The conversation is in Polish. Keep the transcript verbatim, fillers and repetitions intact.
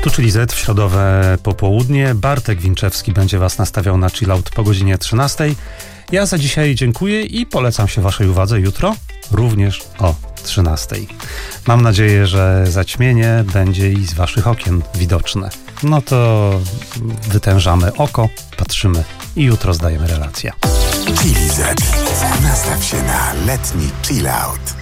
Tu Czyli Z w środowe popołudnie. Bartek Winczewski będzie Was nastawiał na chillout po godzinie trzynastej. Ja za dzisiaj dziękuję i polecam się Waszej uwadze jutro również o trzynastej. Mam nadzieję, że zaćmienie będzie i z Waszych okien widoczne. No to wytężamy oko, patrzymy i jutro zdajemy relację. Czyli Z. Nastaw się na letni chillout.